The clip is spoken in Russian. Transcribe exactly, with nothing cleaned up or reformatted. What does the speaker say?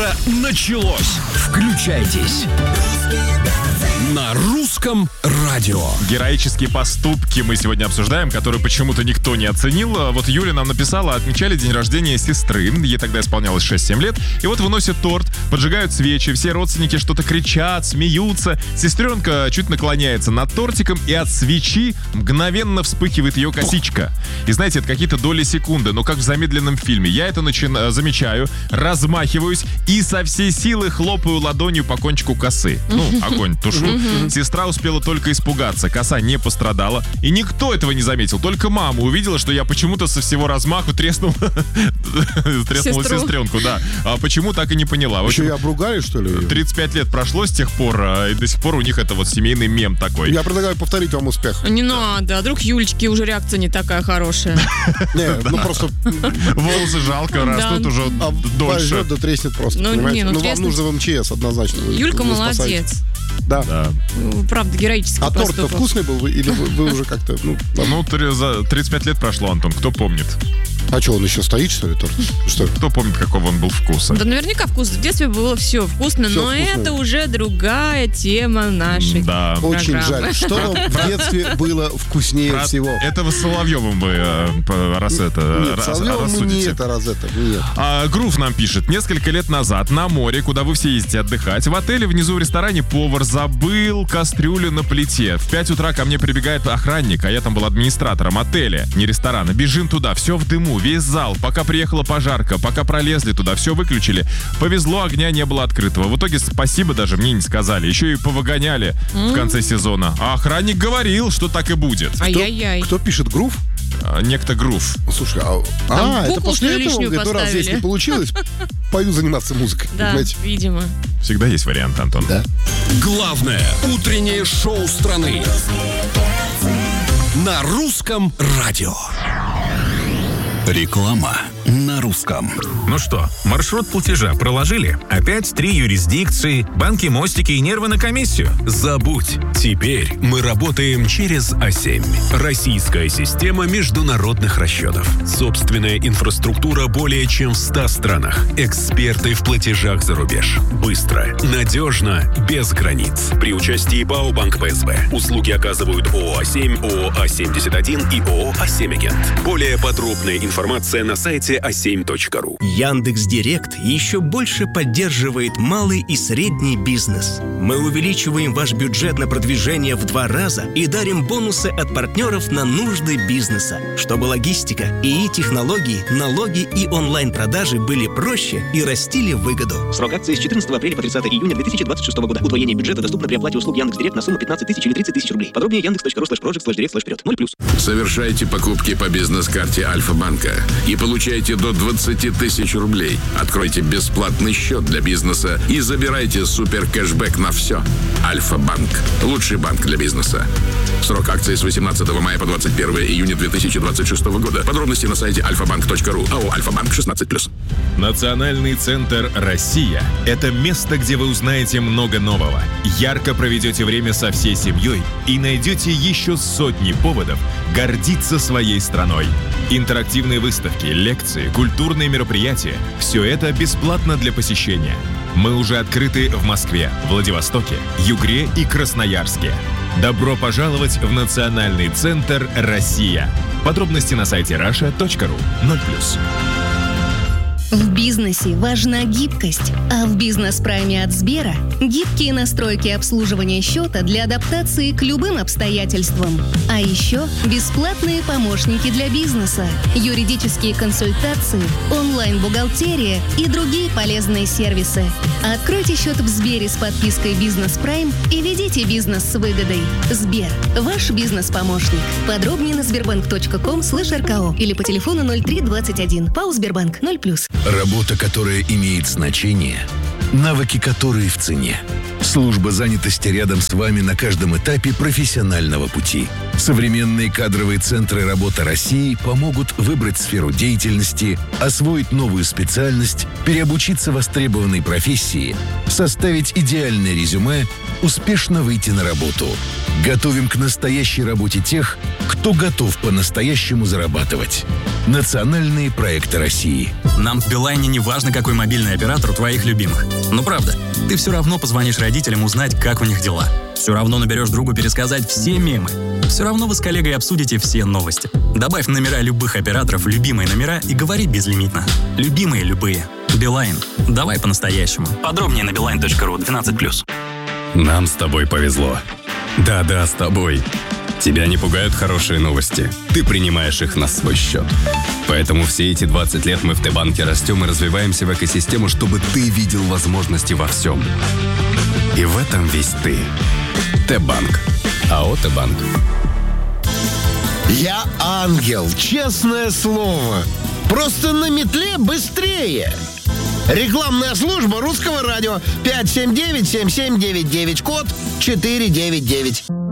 утро началось. Включайтесь на русском радио. Героические поступки мы сегодня обсуждаем, которые почему-то никто не оценил. Вот Юля нам написала, отмечали день рождения сестры. Ей тогда исполнялось шесть-семь лет. И вот выносят торт, поджигают свечи. Все родственники что-то кричат, смеются. Сестренка чуть наклоняется над тортиком, и от свечи мгновенно вспыхивает ее косичка. И знаете, это какие-то доли секунды, но как в замедленном фильме. Я это начи- замечаю, размахиваюсь и со всей силы хлопаю ладонью по кончику косы. Ну, огонь тушу. Сестра успела только испугаться, коса не пострадала, и никто этого не заметил, только мама увидела, что я почему-то со всего размаху треснул треснула сестренку, да. А почему, так и не поняла. В общем, Еще и обругали, что ли? тридцать пять лет прошло с тех пор, и до сих пор у них это вот семейный мем такой. Я предлагаю повторить вам успех. Не надо, а вдруг Юлечки уже реакция не такая хорошая. Не, ну просто волосы жалко, растут уже дольше. пойдет, да треснет просто, Ну, не, понимаете? ну, Ну, вам треснуть- нужно в МЧС однозначно. Вы- Юлька вы спасаете. молодец. Да. Да. Правда, героический А торт-то поступок. вкусный был вы- или вы, вы уже как-то, ну, там- Ну, три- за тридцать пять лет прошло, Антон, кто помнит? а что, он еще стоит, что ли, торт? Что? Кто помнит, какого он был вкуса? Да наверняка вкусно. В детстве было все вкусно, Всё но вкусно. это уже другая тема нашей. Да. Очень программы. жаль. Что вам в детстве было вкуснее Про- всего? Это вы с Соловьевым вы э, по- раз это Нет, раз- Соловьева мы не рассудите. это, раз это, нет. А, Грув нам пишет. Несколько лет назад на море, куда вы все ездите отдыхать, в отеле внизу в ресторане повар забыл кастрюлю на плите. В пять утра ко мне прибегает охранник, а я там был администратором отеля, не ресторана. Бежим туда, все в дыму, весь зал. Пока приехала пожарка, пока пролезли туда, все выключили. Повезло, огня не было открытого. В итоге спасибо даже мне не сказали. Еще и повыгоняли в конце сезона. А охранник говорил, что так и будет. Ай-яй-яй. Кто пишет грув? А, Некто Грув. Слушай, а, Там а это куклу, после что ли, этого, он лишнюю говорит, ну раз здесь поставили? не получилось, пойду заниматься музыкой. Да, Понимаете? видимо. Всегда есть вариант, Антон. Да. Главное утреннее шоу страны на русском радио. Реклама на русском. Ну что, маршрут платежа проложили? Опять три юрисдикции, банки, мостики и нервы на комиссию? Забудь. Теперь мы работаем через А семь. Российская система международных расчетов. Собственная инфраструктура более чем в ста странах. Эксперты в платежах за рубеж. Быстро, надежно, без границ. При участии ПАО «Банк ПСБ». Услуги оказывают ООО А семь, ООО А семьдесят один и ООО А семь Агент. Более подробная информация на сайте а семь точка ру. Яндекс.Директ еще больше поддерживает малый и средний бизнес. Мы увеличиваем ваш бюджет на продвижение в два раза и дарим бонусы от партнеров на нужды бизнеса, чтобы логистика, ИИ технологии, налоги и онлайн-продажи были проще и растили выгоду. Срок акции с четырнадцатого апреля по тридцатое июня две тысячи двадцать шестого года. Удвоение бюджета доступно при оплате услуг Яндекс.Директ на сумму пятнадцать тысяч или тридцать тысяч рублей. Подробнее яндекс.ру слэш проджект слэш директ слэш вперед. ноль плюс. Совершайте покупки по бизнес-карте Альфа-банка и получайте до двадцать тысяч рублей. Откройте бесплатный счет для бизнеса и забирайте супер кэшбэк на все. Альфа-банк. Лучший банк для бизнеса. Срок акции с восемнадцатого мая по двадцать первое июня две тысячи двадцать шестого года. Подробности на сайте альфа банк точка ру. АО «Альфа-банк» шестнадцать плюс. Национальный центр «Россия» — это место, где вы узнаете много нового, ярко проведете время со всей семьей и найдете еще сотни поводов гордиться своей страной. Интерактивные выставки, лекции, культурные мероприятия — все это бесплатно для посещения. Мы уже открыты в Москве, Владивостоке, Югре и Красноярске. Добро пожаловать в Национальный центр «Россия». Подробности на сайте раша точка ру. ноль плюс. В бизнесе важна гибкость, а в бизнес-прайме от Сбера – гибкие настройки обслуживания счета для адаптации к любым обстоятельствам. А еще бесплатные помощники для бизнеса, юридические консультации, онлайн-бухгалтерия и другие полезные сервисы. Откройте счет в Сбере с подпиской «Бизнес Прайм» и ведите бизнес с выгодой. Сбер – ваш бизнес-помощник. Подробнее на сбербанк точка ком слэш эр ка о или по телефону ноль три двадцать один. ПАО «Сбербанк» ноль плюс. Работа, которая имеет значение, навыки которые в цене. Служба занятости рядом с вами на каждом этапе профессионального пути. Современные кадровые центры работы России помогут выбрать сферу деятельности, освоить новую специальность, переобучиться востребованной профессии, составить идеальное резюме, успешно выйти на работу. Готовим к настоящей работе тех, кто готов по-настоящему зарабатывать. Национальные проекты России. Нам в Билайне не важно, какой мобильный оператор у твоих любимых. Ну правда, ты все равно позвонишь родителям узнать, как у них дела. Все равно наберешь другу пересказать все мемы. Все равно вы с коллегой обсудите все новости. Добавь номера любых операторов в любимые номера и говори безлимитно. Любимые любые. Билайн. Давай по-настоящему. Подробнее на билайн точка ру двенадцать плюс. Нам с тобой повезло. Да-да, с тобой. Тебя не пугают хорошие новости. Ты принимаешь их на свой счет. Поэтому все эти двадцать лет мы в Т-банке растем и развиваемся в экосистему, чтобы ты видел возможности во всем. И в этом весь ты. Т-банк. АО Т-банк. Я ангел, честное слово. Просто на метле быстрее. Рекламная служба Русского радио. пять семь девять семь семь девять девять, код четыре девять девять.